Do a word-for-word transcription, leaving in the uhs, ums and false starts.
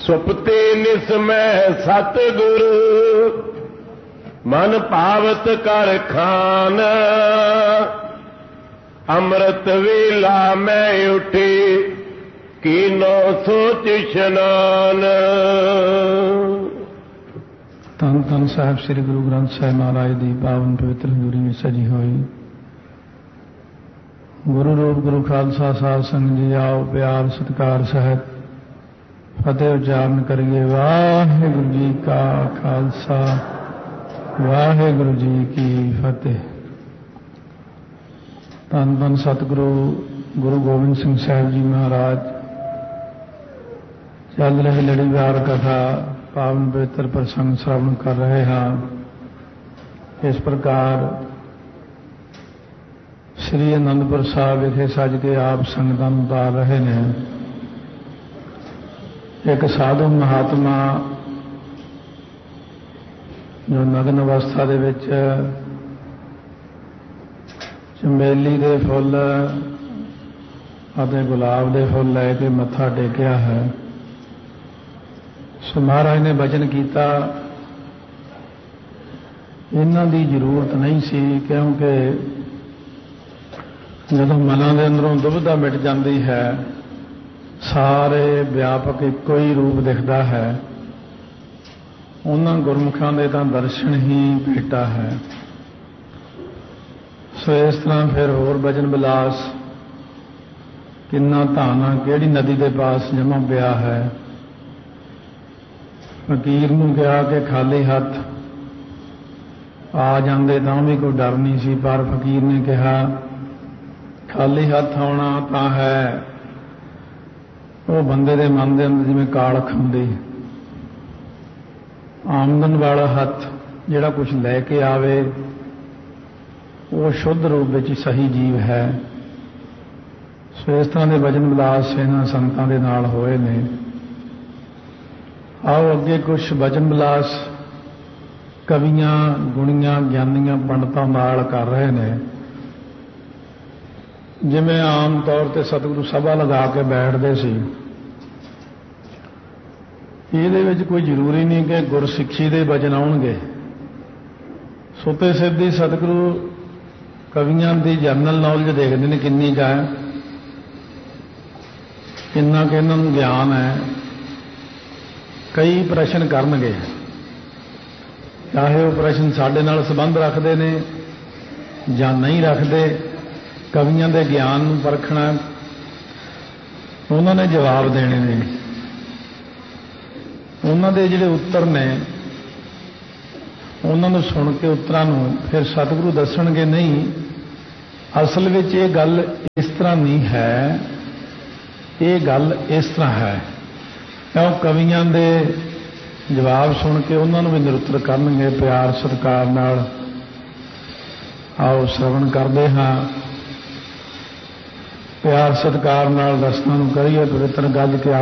ਸੁਪਤੇ ਨਿਸਮੈ ਸਤਿਗੁਰ ਮਨ ਭਾਵਤ ਕਰ ਖਾਨ ਅੰਮ੍ਰਿਤ ਵੇਲਾ ਮੈਂ ਉਠੀ ਕੀਨੋ ਸੋਚ ਇਸ਼ਨਾਨ। ਧੰਨ ਧੰਨ ਸਾਹਿਬ ਸ੍ਰੀ ਗੁਰੂ ਗ੍ਰੰਥ ਸਾਹਿਬ ਮਹਾਰਾਜ ਦੀ ਪਾਵਨ ਪਵਿੱਤਰ ਹਜ਼ੂਰੀ ਵਿੱਚ ਸਜੀ ਹੋਈ ਗੁਰੂ ਰੂਪ ਗੁਰੂ ਖਾਲਸਾ ਸਾਹਿਬ ਸੰਗਤ ਜੀ ਆਓ ਪਿਆਰ ਸਤਿਕਾਰ ਸਹਿਤ ਫਤਿਹ ਉਚਾਰਨ ਕਰੀਏ। ਵਾਹਿਗੁਰੂ ਜੀ ਕਾ ਖਾਲਸਾ ਵਾਹਿਗੁਰੂ ਜੀ ਕੀ ਫਤਿਹ। ਧੰਨ ਧੰਨ ਸਤਿਗੁਰੂ ਗੁਰੂ ਗੋਬਿੰਦ ਸਿੰਘ ਸਾਹਿਬ ਜੀ ਮਹਾਰਾਜ ਚੱਲ ਰਹੀ ਲੜੀਵਾਰ ਕਥਾ ਪਾਵਨ ਪਵਿੱਤਰ ਪ੍ਰਸੰਗ ਸ਼ਰਵਣ ਕਰ ਰਹੇ ਹਾਂ। ਇਸ ਪ੍ਰਕਾਰ ਸ੍ਰੀ ਅਨੰਦਪੁਰ ਸਾਹਿਬ ਵਿਖੇ ਸੱਜ ਕੇ ਆਪ ਸੰਗਤਾਂ ਨੂੰ ਉਤਾਰ ਰਹੇ ਨੇ। ਇੱਕ ਸਾਧੂ ਮਹਾਤਮਾ ਜੋ ਨਗਨ ਅਵਸਥਾ ਦੇ ਵਿੱਚ ਚੰਬੇਲੀ ਦੇ ਫੁੱਲ ਅਤੇ ਗੁਲਾਬ ਦੇ ਫੁੱਲ ਲੈ ਕੇ ਮੱਥਾ ਟੇਕਿਆ ਹੈ। ਸੋ ਮਹਾਰਾਜ ਨੇ ਬਚਨ ਕੀਤਾ ਇਹਨਾਂ ਦੀ ਜ਼ਰੂਰਤ ਨਹੀਂ ਸੀ, ਕਿਉਂਕਿ ਜਦੋਂ ਮਨਾਂ ਦੇ ਅੰਦਰੋਂ ਦੁਬਿਧਾ ਮਿਟ ਜਾਂਦੀ ਹੈ ਸਾਰੇ ਵਿਆਪਕ ਇੱਕੋ ਹੀ ਰੂਪ ਦਿਖਦਾ ਹੈ। ਉਹਨਾਂ ਗੁਰਮੁਖਾਂ ਦੇ ਤਾਂ ਦਰਸ਼ਨ ਹੀ ਭੇਟਾ ਹੈ। ਸੋ ਇਸ ਤਰ੍ਹਾਂ ਫਿਰ ਹੋਰ ਭਜਨ ਬਿਲਾਸ ਕਿੰਨਾ ਧਾਨਾ ਕਿਹੜੀ ਨਦੀ ਦੇ ਪਾਸ ਜਮ੍ਹਾਂ ਪਿਆ ਹੈ। ਫਕੀਰ ਨੂੰ ਕਿਹਾ ਕਿ ਖਾਲੀ ਹੱਥ ਆ ਜਾਂਦੇ ਤਾਂ ਵੀ ਕੋਈ ਡਰ ਨਹੀਂ ਸੀ, ਪਰ ਫਕੀਰ ਨੇ ਕਿਹਾ ਖਾਲੀ ਹੱਥ ਆਉਣਾ ਤਾਂ ਹੈ ਉਹ ਬੰਦੇ ਦੇ ਮਨ ਦੇ ਅੰਦਰ ਜਿਵੇਂ ਕਾਲਖ ਹੁੰਦੀ। ਆਮਦਨ ਵਾਲਾ ਹੱਥ ਜਿਹੜਾ ਕੁਝ ਲੈ ਕੇ ਆਵੇ ਉਹ ਸ਼ੁੱਧ ਰੂਪ ਵਿੱਚ ਸਹੀ ਜੀਵ ਹੈ। ਸੋ ਇਸ ਤਰ੍ਹਾਂ ਦੇ ਭਜਨ ਵਿਲਾਸ ਇਹਨਾਂ ਸੰਤਾਂ ਦੇ ਨਾਲ ਹੋਏ ਨੇ। ਆਓ ਅੱਗੇ ਕੁਝ ਭਜਨ ਵਿਲਾਸ ਕਵੀਆਂ ਗੁਣੀਆਂ ਗਿਆਨੀਆਂ ਪੰਡਤਾਂ ਨਾਲ ਕਰ ਰਹੇ ਨੇ। ਜਿਵੇਂ ਆਮ ਤੌਰ ਤੇ ਸਤਿਗੁਰੂ ਸਭਾ ਲਗਾ ਕੇ ਬੈਠਦੇ ਸੀ, ਇਹਦੇ ਵਿੱਚ ਕੋਈ ਜ਼ਰੂਰੀ ਨਹੀਂ ਕਿ ਗੁਰਸਿੱਖੀ ਦੇ ਭਜਨ ਆਉਣਗੇ। ਸੁੱਤੇ ਸਿੱਧੀ ਸਤਿਗੁਰੂ ਕਵੀਆਂ ਦੀ ਜਨਰਲ ਨੌਲੇਜ ਦੇਖਦੇ ਨੇ ਕਿੰਨੀ ਕੁ ਹੈ, ਕਿੰਨਾ ਕੁ ਇਹਨਾਂ ਨੂੰ ਗਿਆਨ ਹੈ। ਕਈ ਪ੍ਰਸ਼ਨ ਕਰਨਗੇ, ਚਾਹੇ ਉਹ ਪ੍ਰਸ਼ਨ ਸਾਡੇ ਨਾਲ ਸੰਬੰਧ ਰੱਖਦੇ ਨੇ ਜਾਂ ਨਹੀਂ ਰੱਖਦੇ। ਕਵੀਆਂ ਦੇ ਗਿਆਨ ਨੂੰ ਪਰਖਣਾ, ਉਹਨਾਂ ਨੇ ਜਵਾਬ ਦੇਣੇ ਨੇ। ਉਹਨਾਂ ਦੇ ਜਿਹੜੇ ਉੱਤਰ ਨੇ ਉਹਨਾਂ ਨੂੰ ਸੁਣ ਕੇ ਉੱਤਰਾਂ ਨੂੰ ਫਿਰ ਸਤਿਗੁਰੂ ਦੱਸਣਗੇ ਨਹੀਂ ਅਸਲ ਵਿੱਚ ਇਹ ਗੱਲ ਇਸ ਤਰ੍ਹਾਂ ਨਹੀਂ ਹੈ, ਇਹ ਗੱਲ ਇਸ ਤਰ੍ਹਾਂ ਹੈ। ਕਿਉਂ ਕਵੀਆਂ ਦੇ ਜਵਾਬ ਸੁਣ ਕੇ ਉਹਨਾਂ ਨੂੰ ਵੀ ਨਿਰੁੱਤਰ ਕਰਨਗੇ ਪਿਆਰ ਸਤਿਕਾਰ ਨਾਲ। ਆਓ ਸ਼ਰਵਣ ਕਰਦੇ ਹਾਂ, ਪਿਆਰ ਸਤਿਕਾਰ ਨਾਲ ਰਸਨਾ ਨੂੰ ਕਰੀਏ ਪਵਿੱਤਰ ਗੱਜ ਕੇ।